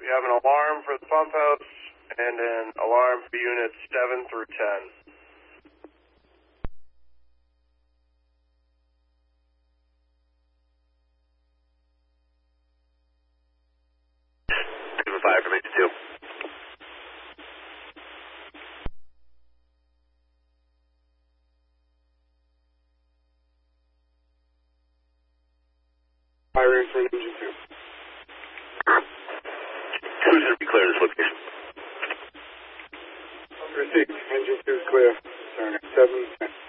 We have an alarm for the pump house and an alarm for units 7 through 10. 5 from 82. Firing for engine 2. Who's going to be clear this location? Received. Engine 2 is clear. Turn at 7.